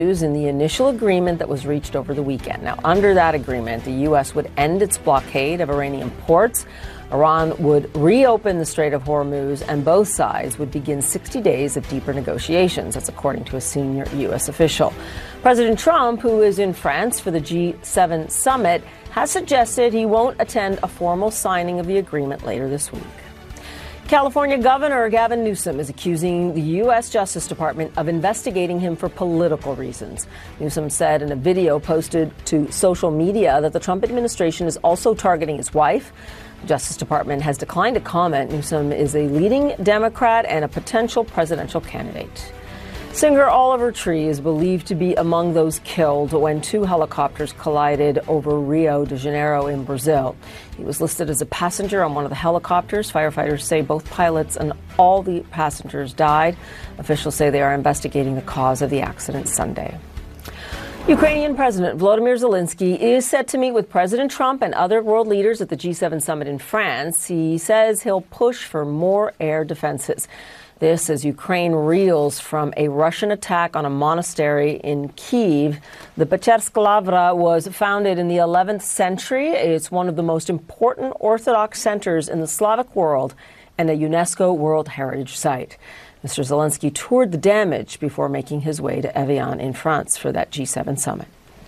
in the initial agreement that was reached over the weekend. Now, under that agreement, the U.S. would end its blockade of Iranian ports. Iran would reopen the Strait of Hormuz, and both sides would begin 60 days of deeper negotiations. That's according to a senior U.S. official. President Trump, who is in France for the G7 summit, has suggested he won't attend a formal signing of the agreement later this week. California Governor Gavin Newsom is accusing the U.S. Justice Department of investigating him for political reasons. Newsom said in a video posted to social media that the Trump administration is also targeting his wife. The Justice Department has declined to comment. Newsom is a leading Democrat and a potential presidential candidate. Singer Oliver Tree is believed to be among those killed when two helicopters collided over Rio de Janeiro in Brazil. He was listed as a passenger on one of the helicopters. Firefighters say both pilots and all the passengers died. Officials say they are investigating the cause of the accident Sunday. Ukrainian President Volodymyr Zelensky is set to meet with President Trump and other world leaders at the G7 summit in France. He says he'll push for more air defenses. This as Ukraine reels from a Russian attack on a monastery in Kyiv. The Pechersk Lavra was founded in the 11th century. It's one of the most important Orthodox centers in the Slavic world and a UNESCO World Heritage Site. Mr. Zelensky toured the damage before making his way to Evian in France for that G7 summit.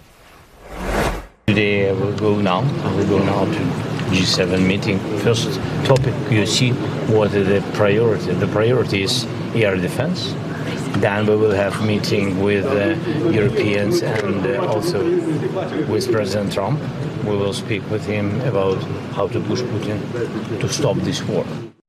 Today we'll go now to G7 meeting. First topic, you see what is the priority. The priority is air defense. Then we will have meeting with Europeans and also with President Trump. We will speak with him about how to push Putin to stop this war.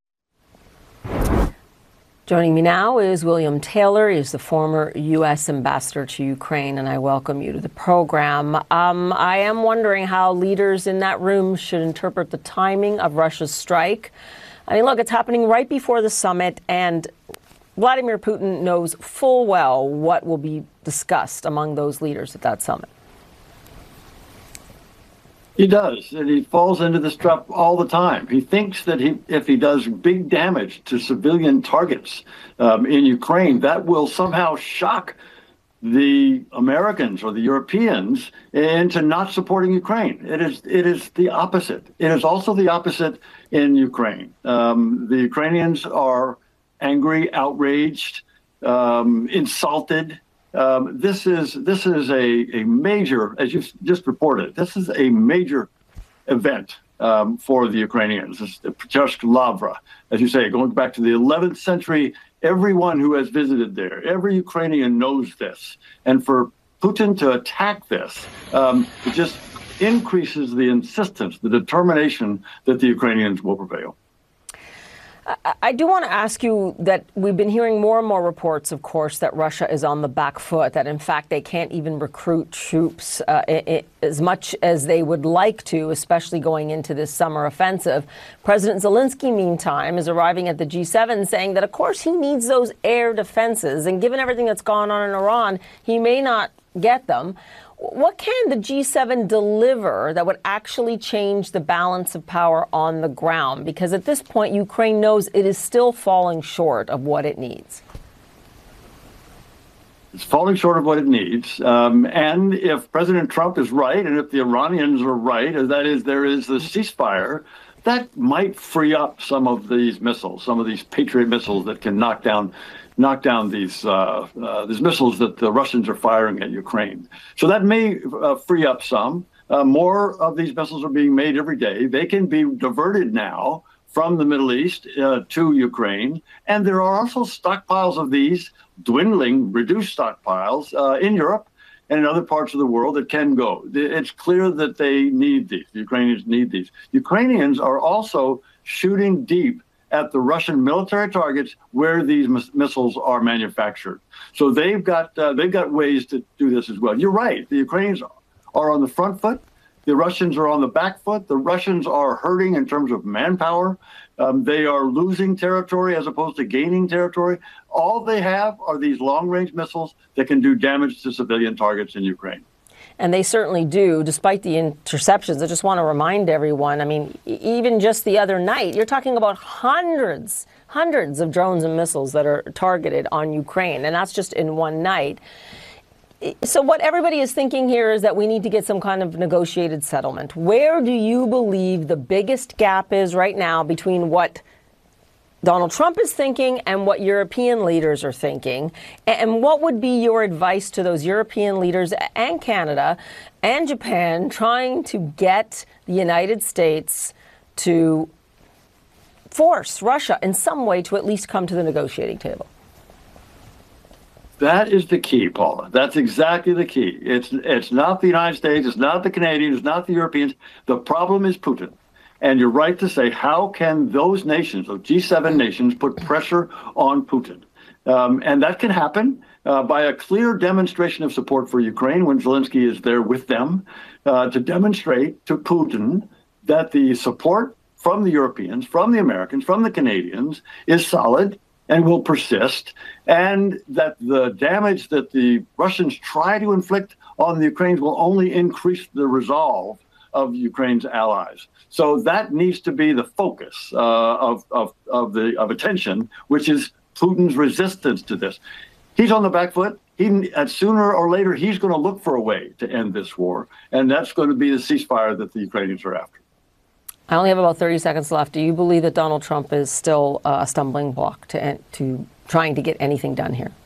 Joining me now is William Taylor. He's the former U.S. ambassador to Ukraine, and I welcome you to the program. I am wondering how leaders in that room should interpret the timing of Russia's strike. I mean, look, it's happening right before the summit, and Vladimir Putin knows full well what will be discussed among those leaders at that summit. He does, and he falls into this trap all the time. He thinks that if he does big damage to civilian targets in Ukraine, that will somehow shock the Americans or the Europeans into not supporting Ukraine. It is the opposite. It is also the opposite in Ukraine. The Ukrainians are angry, outraged, insulted. This is a major, as you just reported, this is a major event for the Ukrainians. It's the Pechersk Lavra, as you say, going back to the 11th century. Everyone who has visited there, every Ukrainian knows this. And for Putin to attack this, it just increases the insistence, the determination that the Ukrainians will prevail. I do want to ask you that we've been hearing more and more reports, of course, that Russia is on the back foot, that in fact they can't even recruit troops as much as they would like to, especially going into this summer offensive. President Zelensky, meantime, is arriving at the G7 saying that, of course, he needs those air defenses. And given everything that's gone on in Iran, he may not get them. What can the G7 deliver that would actually change the balance of power on the ground? Because at this point, Ukraine knows it is still falling short of what it needs. It's falling short of what it needs. And if President Trump is right, and if the Iranians are right, that is, there is the ceasefire, that might free up some of these missiles, some of these Patriot missiles that can knock down these missiles that the Russians are firing at Ukraine. So that may free up some. More of these missiles are being made every day. They can be diverted now from the Middle East to Ukraine. And there are also stockpiles of these, dwindling, reduced stockpiles in Europe and in other parts of the world that can go. It's clear that they need these. The Ukrainians need these. Ukrainians are also shooting deep at the Russian military targets where these missiles are manufactured. So they've got ways to do this as well. You're right. The Ukrainians are on the front foot. The Russians are on the back foot. The Russians are hurting in terms of manpower. They are losing territory as opposed to gaining territory. All they have are these long-range missiles that can do damage to civilian targets in Ukraine. And they certainly do, despite the interceptions. I just want to remind everyone, I mean, even just the other night, you're talking about hundreds of drones and missiles that are targeted on Ukraine, and that's just in one night. So what everybody is thinking here is that we need to get some kind of negotiated settlement. Where do you believe the biggest gap is right now between what Donald Trump is thinking and what European leaders are thinking? And what would be your advice to those European leaders and Canada and Japan trying to get the United States to force Russia in some way to at least come to the negotiating table? That is the key, Paula. That's exactly the key. It's not the United States, it's not the Canadians, it's not the Europeans. The problem is Putin. And you're right to say, how can those nations, those G7 nations, put pressure on Putin? And that can happen by a clear demonstration of support for Ukraine when Zelensky is there with them, to demonstrate to Putin that the support from the Europeans, from the Americans, from the Canadians is solid and will persist, and that the damage that the Russians try to inflict on the Ukrainians will only increase the resolve of Ukraine's allies. So that needs to be the focus of attention, which is Putin's resistance to this. He's on the back foot. Sooner or later, he's going to look for a way to end this war, and that's going to be the ceasefire that the Ukrainians are after. I only have about 30 seconds left. Do you believe that Donald Trump is still a stumbling block to trying to get anything done here?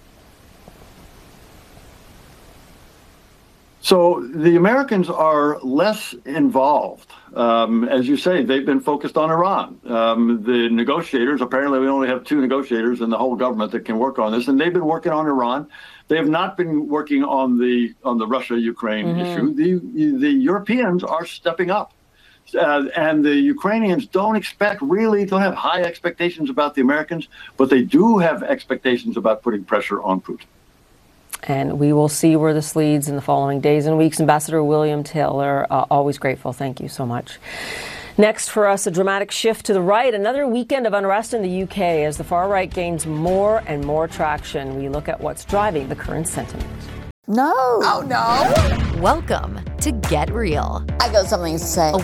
So the Americans are less involved. As you say, they've been focused on Iran. The negotiators, apparently we only have 2 negotiators in the whole government that can work on this, and they've been working on Iran. They have not been working on the Russia-Ukraine issue. The Europeans are stepping up. And the Ukrainians don't have high expectations about the Americans, but they do have expectations about putting pressure on Putin. And we will see where this leads in the following days and weeks. Ambassador William Taylor, always grateful. Thank you so much. Next for us, a dramatic shift to the right. Another weekend of unrest in the UK as the far right gains more and more traction. We look at what's driving the current sentiment. No. Oh, no. Welcome to Get Real. I got something to say.